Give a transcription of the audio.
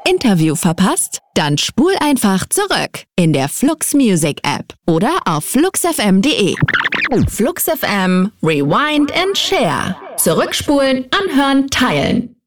Interview verpasst? Dann spul einfach zurück in der Flux Music App oder auf fluxfm.de. Flux FM, Rewind and Share. Zurückspulen, anhören, teilen.